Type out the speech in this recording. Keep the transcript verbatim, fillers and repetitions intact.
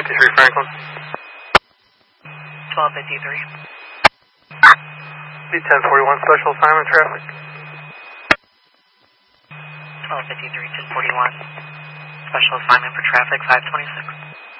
fifty-three Franklin. twelve fifty-three. B ten forty-one special assignment traffic. twelve fifty-three, ten forty-one. Special assignment for traffic, five twenty-six.